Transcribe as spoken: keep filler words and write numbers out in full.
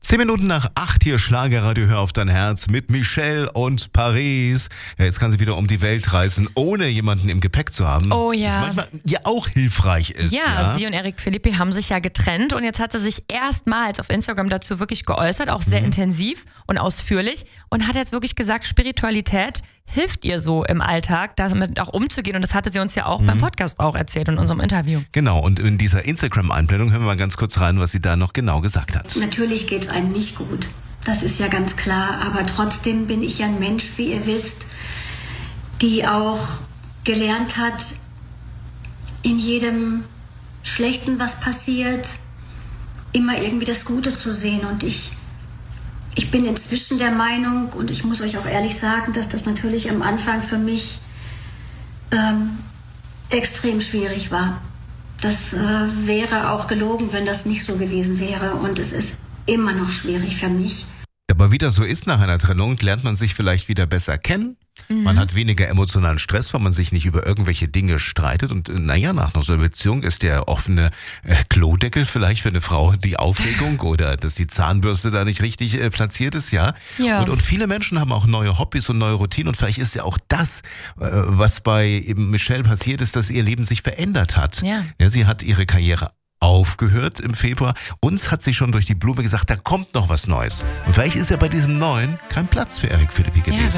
Zehn Minuten nach acht hier Schlagerradio, hör auf dein Herz mit Michelle und Paris. Ja, jetzt kann sie wieder um die Welt reisen, ohne jemanden im Gepäck zu haben. Oh ja. Was manchmal ja auch hilfreich ist. Ja, Ja, sie und Eric Philippi haben sich ja getrennt und jetzt hat sie sich erstmals auf Instagram dazu wirklich geäußert, auch sehr mhm. intensiv und ausführlich und hat jetzt wirklich gesagt, Spiritualität hilft ihr so im Alltag, damit auch umzugehen und das hatte sie uns ja auch mhm. beim Podcast auch erzählt in unserem Interview. Genau, und in dieser Instagram-Einblendung hören wir mal ganz kurz rein, was sie da noch genau gesagt hat. Natürlich geht's einem nicht gut, das ist ja ganz klar, aber trotzdem bin ich ja ein Mensch, wie ihr wisst, die auch gelernt hat, in jedem Schlechten, was passiert, immer irgendwie das Gute zu sehen. Und ich, ich bin inzwischen der Meinung, und ich muss euch auch ehrlich sagen, dass das natürlich am Anfang für mich ähm, extrem schwierig war. Das äh, wäre auch gelogen, wenn das nicht so gewesen wäre. Und es ist immer noch schwierig für mich. Aber wie das so ist nach einer Trennung, lernt man sich vielleicht wieder besser kennen. Mhm. Man hat weniger emotionalen Stress, weil man sich nicht über irgendwelche Dinge streitet. Und naja, nach so einer Beziehung ist der offene äh, Klodeckel vielleicht für eine Frau die Aufregung oder dass die Zahnbürste da nicht richtig äh, platziert ist, ja. Ja. Und, und viele Menschen haben auch neue Hobbys und neue Routinen. Und vielleicht ist ja auch das, äh, was bei eben Michelle passiert ist, dass ihr Leben sich verändert hat. Ja. Ja, sie hat ihre Karriere aufgehört im Februar. Uns hat sie schon durch die Blume gesagt, da kommt noch was Neues. Und vielleicht ist ja bei diesem Neuen kein Platz für Eric Philippi gewesen. Ja,